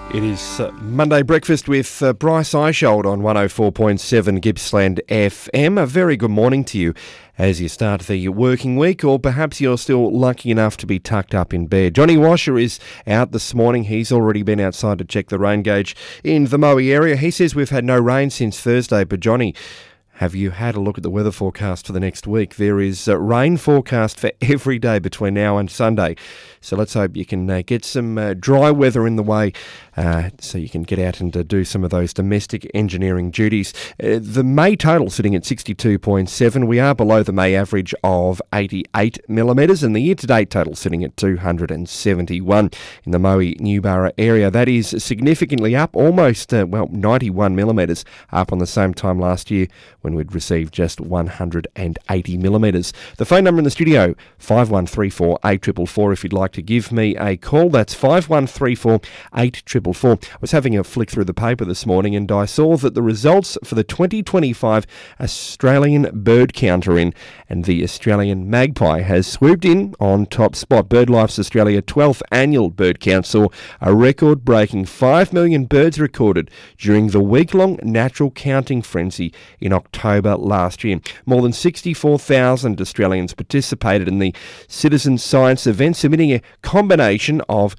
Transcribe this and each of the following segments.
It is Monday Breakfast with Bryce Eishold on 104.7 Gippsland FM. A very good morning to you as you start the working week, or perhaps you're still lucky enough to be tucked up in bed. Johnny Washer is out this morning. He's already been outside to check the rain gauge in the Moe area. He says we've had no rain since Thursday, but Johnny, have you had a look at the weather forecast for the next week? There is rain forecast for every day between now and Sunday. So let's hope you can get some dry weather in the way so you can get out and do some of those domestic engineering duties. The May total sitting at 62.7. We are below the May average of 88 millimetres, and the year-to-date total sitting at 271 in the Moe Newborough area. That is significantly up, almost 91 millimetres up on the same time last year when we'd received just 180 millimetres. The phone number in the studio, 5134 8444, if you'd like to give me a call. That's 5134 8444. I was having a flick through the paper this morning and I saw that the results for the 2025 Australian Bird Counter in, and the Australian magpie has swooped in on top spot. BirdLife's Australia 12th Annual Bird Count saw a record-breaking 5 million birds recorded during the week-long natural counting frenzy in October last year. More than 64,000 Australians participated in the citizen science event, submitting a combination of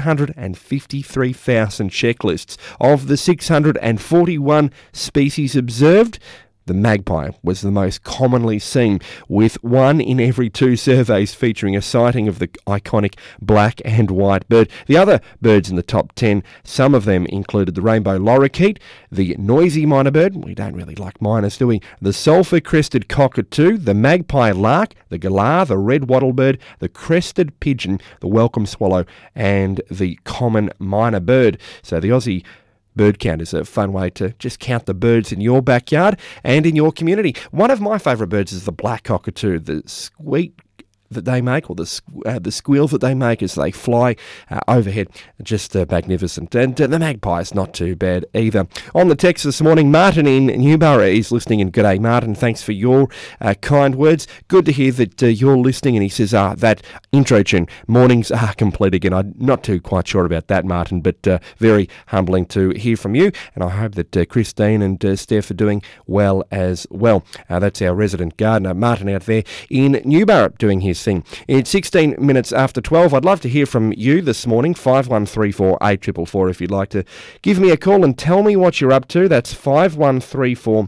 153,000 checklists. Of the 641 species observed, the magpie was the most commonly seen, with 1 in every 2 surveys featuring a sighting of the iconic black and white bird. The other birds in the top 10, some of them included the rainbow lorikeet, the noisy myna bird, we don't really like miners, do we? The sulphur-crested cockatoo, the magpie lark, the galah, the red wattlebird, the crested pigeon, the welcome swallow, and the common myna bird. So the Aussie Bird Count is a fun way to just count the birds in your backyard and in your community. One of my favourite birds is the black cockatoo. The squeak that they make, or the squeal that they make as they fly overhead, just magnificent. And the magpie is not too bad either. On the text this morning, Martin in Newborough is listening, and g'day Martin, thanks for your kind words. Good to hear that you're listening. And he says that intro tune, mornings are complete again. I'm not too quite sure about that, Martin, but very humbling to hear from you, and I hope that Christine and Steph are doing well as well. That's our resident gardener, Martin, out there in Newborough doing his thing. It's 16 minutes after 12. I'd love to hear from you this morning. 5134 8444 if you'd like to give me a call and tell me what you're up to. That's 5134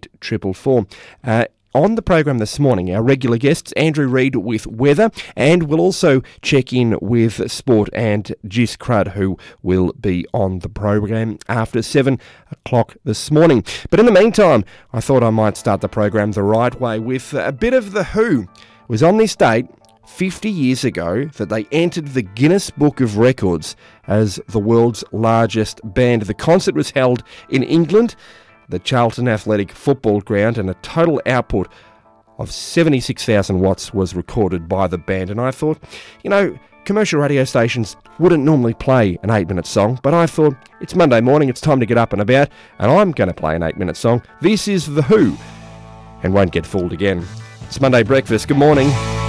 8444. On the program this morning, our regular guests, Andrew Reid with weather, and we'll also check in with sport and Gis Crud, who will be on the program after 7 o'clock this morning. But in the meantime, I thought I might start the program the right way with a bit of The Who. It was on this date 50 years ago that they entered the Guinness Book of Records as the world's largest band. The concert was held in England, the Charlton Athletic Football Ground, and a total output of 76,000 watts was recorded by the band. And I thought, commercial radio stations wouldn't normally play an 8-minute song, but I thought, it's Monday morning, it's time to get up and about, and I'm going to play an 8-minute song. This is The Who, and won't get fooled again. It's Monday Breakfast. Good morning.